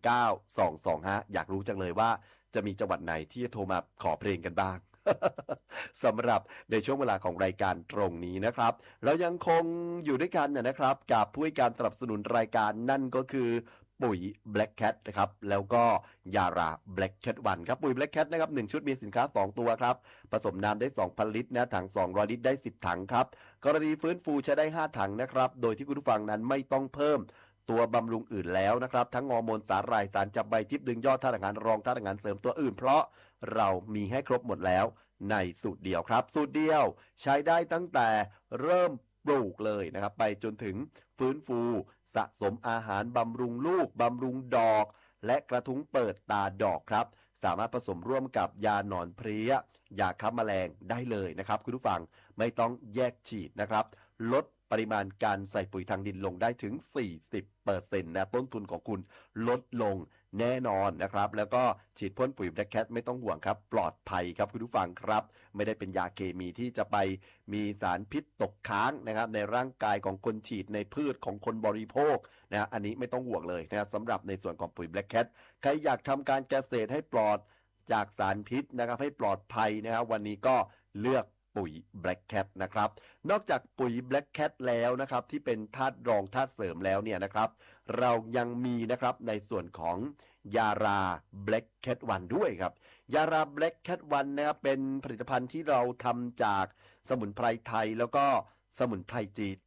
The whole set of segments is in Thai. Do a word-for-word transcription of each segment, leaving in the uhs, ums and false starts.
เก้า สอง สอง ห้าอยากรู้จังเลยว่าจะมีจังหวัดไหนที่จะโทรมาขอเพลงกันบ้าง สำหรับในช่วงเวลาของรายการตรงนี้นะครับเรายังคงอยู่ด้วยกันนะครับกับผู้ให้การสนับสนุนรายการนั่นก็คือปุ๋ย Black Cat นะครับแล้วก็ยารา Black Cat วันครับปุ๋ย Black Cat นะครับหนึ่งชุดมีสินค้าสองตัวครับผสมน้ำได้ สองพัน ลิตรนะถังสองร้อยลิตรได้สิบถังครับกรณีฟื้นฟูใช้ได้ห้าถังนะครับโดยที่คุณผู้ฟังนั้นไม่ต้องเพิ่มตัวบำรุงอื่นแล้วนะครับทั้งฮอร์โมนสาหร่ายสารจับใบจิบดึงยอดธาตุอาหารรองธาตุอาหารเสริมตัวอื่นเพราะเรามีให้ครบหมดแล้วในสูตรเดียวครับสูตรเดียวใช้ได้ตั้งแต่เริ่มปลูกเลยนะครับไปจนถึงฟื้นฟูสะสมอาหารบำรุงลูกบำรุงดอกและกระทุ้งเปิดตาดอกครับสามารถผสมร่วมกับยาหนอนเพลี้ยยาฆ่าแมลงได้เลยนะครับคุณผู้ฟังไม่ต้องแยกฉีดนะครับลดปริมาณการใส่ปุ๋ยทางดินลงได้ถึง สี่สิบเปอร์เซ็นต์ นะต้นทุนของคุณลดลงแน่นอนนะครับแล้วก็ฉีดพ่นปุ๋ย Black Cat ไม่ต้องห่วงครับปลอดภัยครับคุณผู้ฟังครับไม่ได้เป็นยาเคมีที่จะไปมีสารพิษตกค้างนะครับในร่างกายของคนฉีดในพืชของคนบริโภคนะอันนี้ไม่ต้องห่วงเลยนะสำหรับในส่วนของปุ๋ย Black Cat ใครอยากทำการเกษตรให้ปลอดจากสารพิษนะครับให้ปลอดภัยนะครับวันนี้ก็เลือกปุ๋ย Black Cat นะครับนอกจากปุ๋ย Black Cat แล้วนะครับที่เป็นธาตุรองธาตุเสริมแล้วเนี่ยนะครับเรายังมีนะครับในส่วนของยารา Black Cat วันด้วยครับยารา Black Cat วันนะครับเป็นผลิตภัณฑ์ที่เราทำจากสมุนไพรไทยแล้วก็สมุนไพรจีน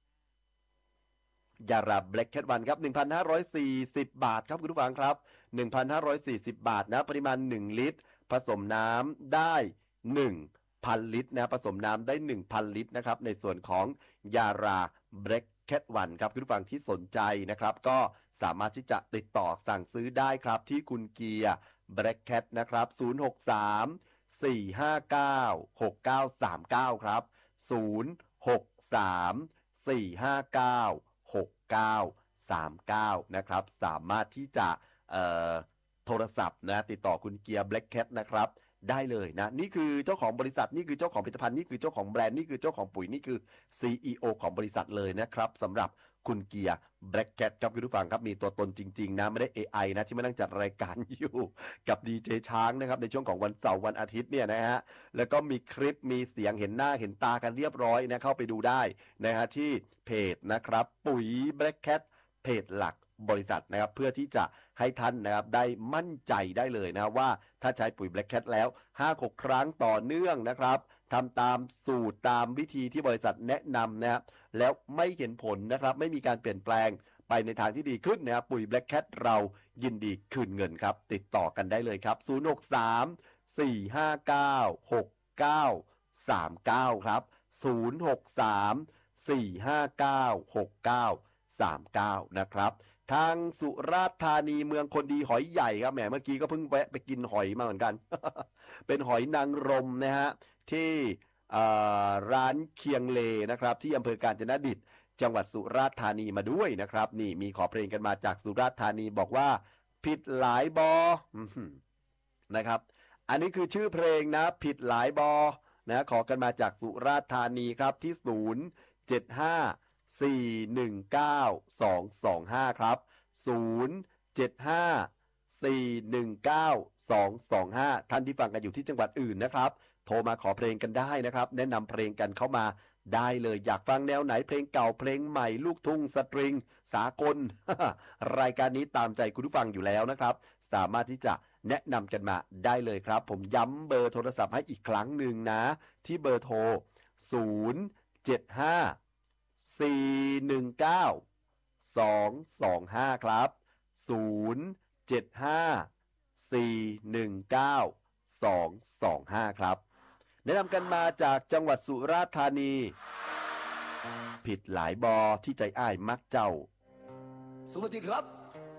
ยารา Black Cat วันครับ หนึ่งพันห้าร้อยสี่สิบ บาทครับคุณผู้ฟังครับ หนึ่งพันห้าร้อยสี่สิบ บาทนะปริมาณหนึ่งลิตรผสมน้ำได้หนึ่งพัน ลิตรนะผสมน้ำได้ หนึ่งพัน ลิตรนะครับในส่วนของยารา Black Cat วันครับคุณผู้ฟังที่สนใจนะครับก็สามารถที่จะติดต่อสั่งซื้อได้ครับที่คุณเกียร์ Black Cat นะครับศูนย์ หก สาม สี่ ห้า เก้า หก เก้า สาม เก้าครับศูนย์ หก สาม สี่ ห้า เก้า หก เก้า สาม เก้านะครับสามารถที่จะเอ่อโทรศัพท์นะติดต่อคุณเกียร์ Black Cat นะครับได้เลยนะนี่คือเจ้าของบริษัทนี่คือเจ้าของผลิตภัณฑ์นี่คือเจ้าของแบรนด์นี่คือเจ้าของปุ๋ยนี่คือ ซี อี โอ ของบริษัทเลยนะครับสำหรับคุณเกียร์ Black Cat ครับคุณผู้ฟังครับมีตัวตนจริงๆนะไม่ได้ เอ ไอ นะที่มานั่งจัดรายการอยู่กับดีเจช้างนะครับในช่วงของวันเสาร์วันอาทิตย์เนี่ยนะฮะแล้วก็มีคลิปมีเสียงเห็นหน้าเห็นตากันเรียบร้อยนะเข้าไปดูได้นะฮะที่เพจนะครับปุ๋ย Black Cat เพจหลักบริษัทนะครับเพื่อที่จะให้ท่านนะครับได้มั่นใจได้เลยนะว่าถ้าใช้ปุ๋ย Black Cat แล้ว ห้าหก ครั้งต่อเนื่องนะครับทำตามสูตรตามวิธีที่บริษัทแนะนำนะครับแล้วไม่เห็นผลนะครับไม่มีการเปลี่ยนแปลงไปในทางที่ดีขึ้นนะครับปุ๋ย Black Cat เรายินดีคืนเงินครับติดต่อกันได้เลยครับศูนย์ หก สาม สี่ ห้า เก้า หก เก้า สาม เก้าครับศูนย์ หก สาม สี่ ห้า เก้า หก เก้า สาม เก้านะครับทางสุราษฎร์ธานีเมืองคนดีหอยใหญ่ครับแหมเมื่อกี้ก็เพิ่งแวะไปกินหอยมาเหมือนกัน เป็นหอยนางรมนะฮะที่ร้านเคียงเลนะครับที่อำเภอกาญจนดิตจังหวัดสุราษฎร์ธานีมาด้วยนะครับนี่มีขอเพลงกันมาจากสุราษฎร์ธานีบอกว่าผิดหลายบอนะครับอันนี้คือชื่อเพลงนะผิดหลายบอนะขอกันมาจากสุราษฎร์ธานีครับที่ศูนย์ เจ็ด ห้า สี่ หนึ่ง เก้า สอง สอง ห้าครับศูนย์ เจ็ด ห้า สี่ หนึ่ง เก้า สอง สอง ห้าท่านที่ฟังกันอยู่ที่จังหวัดอื่นนะครับโทรมาขอเพลงกันได้นะครับแนะนำเพลงกันเข้ามาได้เลยอยากฟังแนวไหนเพลงเก่าเพลงใหม่ลูกทุ่งสตริงสากล รายการนี้ตามใจคุณผู้ฟังอยู่แล้วนะครับสามารถที่จะแนะนำกันมาได้เลยครับผมย้ำเบอร์โทรศัพท์ให้อีกครั้งหนึ่งนะที่เบอร์โทรศูนย์ เจ็ด ห้า สี่ หนึ่ง เก้า สอง สอง ห้าครับศูนย์ เจ็ด ห้า สี่ หนึ่ง เก้า สอง สอง ห้าครับแนะนำกันมาจากจังหวัดสุราษฎร์ธานีผิดหลายบอที่ใจอ้ายมักเจ้าสวัสดีครับ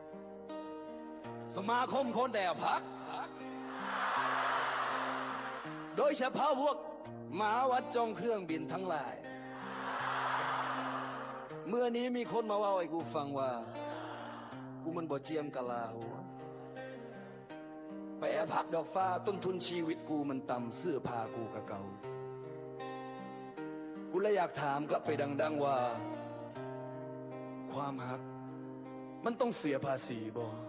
สมาคมคนแดดพักโดยเฉพาะพวกหมาวัดจองเครื่องบินทั้งหลายเมื่อนี้มีคนมาว่าให้กูฟังว่ากูมันบ่เจียมกะลาหัวไปแอบหักดอกฟ้าต้นทุนชีวิตกูมันต่ำเสื้อผ้ากูกะเก่ากูเลยอยากถามกลับไปดังๆว่าความหักมันต้องเสียภาษีบ่